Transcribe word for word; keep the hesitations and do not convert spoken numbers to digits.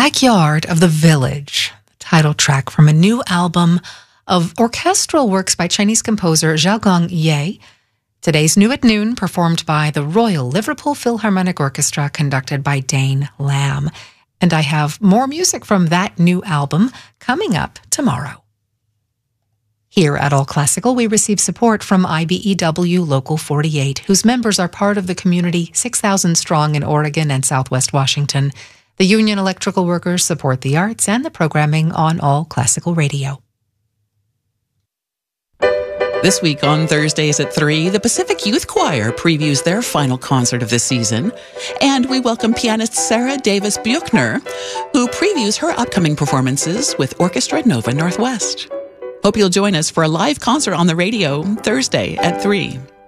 Backyard of the Village, the title track from a new album of orchestral works by Chinese composer Xiaogang Ye. Today's New at Noon, performed by the Royal Liverpool Philharmonic Orchestra, conducted by Dane Lamb. And I have more music from that new album coming up tomorrow. Here at All Classical, we receive support from I B E W Local forty-eight, whose members are part of the community six thousand strong in Oregon and Southwest Washington. The Union Electrical Workers support the arts and the programming on All Classical Radio. This week on Thursdays at three, the Pacific Youth Choir previews their final concert of the season. And we welcome pianist Sarah Davis Buchner, who previews her upcoming performances with Orchestra Nova Northwest. Hope you'll join us for a live concert on the radio Thursday at three.